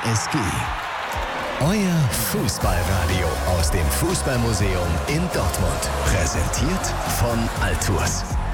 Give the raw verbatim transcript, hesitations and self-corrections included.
S G. Euer Fußballradio aus dem Fußballmuseum in Dortmund. Präsentiert von Altours.